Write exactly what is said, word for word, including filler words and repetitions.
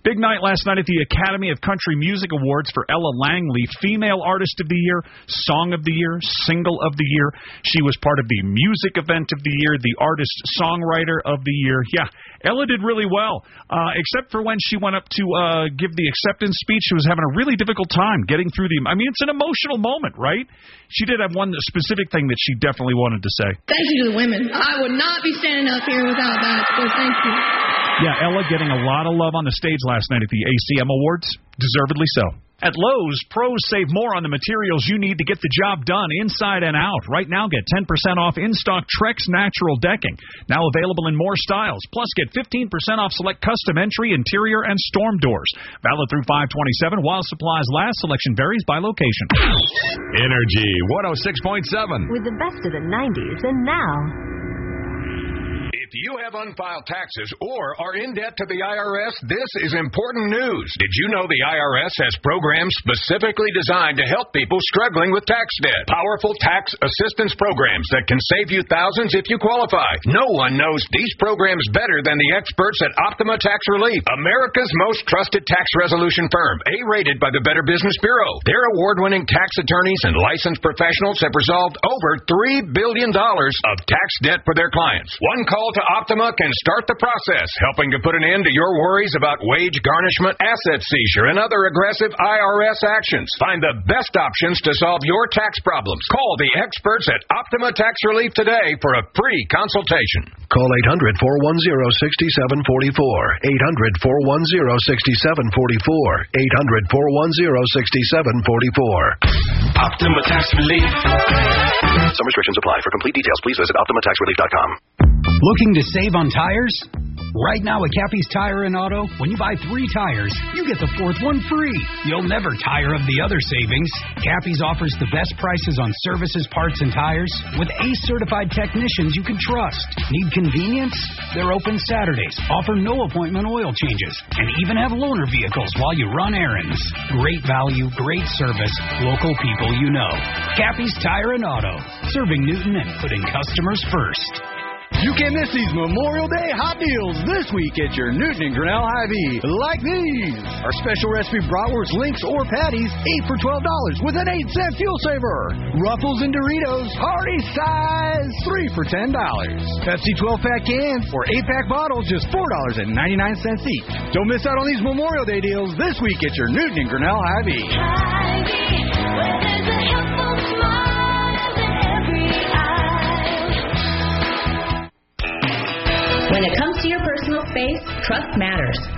Big night last night at the Academy of Country Music Awards for Ella Langley, Female Artist of the Year, Song of the Year, Single of the Year. She was part of the Music Event of the Year, the Artist Songwriter of the Year. Yeah, Ella did really well, uh, except for when she went up to uh, give the acceptance speech. She was having a really difficult time getting through the... I mean, it's an emotional moment, right? She did have one specific thing that she definitely wanted to say. Thank you to the women. I would not be standing up here without that, so thank you. Yeah, Ella getting a lot of love on the stage last night at the A C M Awards. Deservedly so. At Lowe's, pros save more on the materials you need to get the job done inside and out. Right now, get ten percent off in-stock Trex Natural Decking. Now available in more styles. Plus, get fifteen percent off select custom entry, interior, and storm doors. Valid through five twenty-seven while supplies last. Selection varies by location. Energy one oh six point seven. With the best of the nineties and now... If you have unfiled taxes or are in debt to the I R S, this is important news. Did you know the I R S has programs specifically designed to help people struggling with tax debt? Powerful tax assistance programs that can save you thousands if you qualify. No one knows these programs better than the experts at Optima Tax Relief, America's most trusted tax resolution firm, A-rated by the Better Business Bureau. Their award-winning tax attorneys and licensed professionals have resolved over three billion dollars of tax debt for their clients. One call to Optima can start the process, helping to put an end to your worries about wage garnishment, asset seizure, and other aggressive I R S actions. Find the best options to solve your tax problems. Call the experts at Optima Tax Relief today for a free consultation. Call eight hundred, four one zero, six seven four four. eight hundred, four one zero, six seven four four. eight hundred, four one zero, six seven four four. Optima Tax Relief. Some restrictions apply. For complete details, please visit optima tax relief dot com. Looking to save on tires? Right now at Cappy's Tire and Auto, when you buy three tires, you get the fourth one free. You'll never tire of the other savings. Cappy's offers the best prices on services, parts, and tires with A C E certified technicians you can trust. Need convenience? They're open Saturdays, offer no appointment oil changes, and even have loaner vehicles while you run errands. Great value, great service, local people you know. Cappy's Tire and Auto, serving Newton and putting customers first. You can't miss these Memorial Day hot deals this week at your Newton and Grinnell Hy-Vee. Like these. Our special recipe bratwurst links or patties, eight for twelve dollars with an eight cent fuel saver. Ruffles and Doritos, party size, three for ten dollars. Pepsi twelve pack cans or eight pack bottles, just four dollars and ninety-nine cents each. Don't miss out on these Memorial Day deals this week at your Newton and Grinnell Hy-Vee. Hy-Vee, where there's a helpful smile in every eye. When it comes to your personal space, trust matters.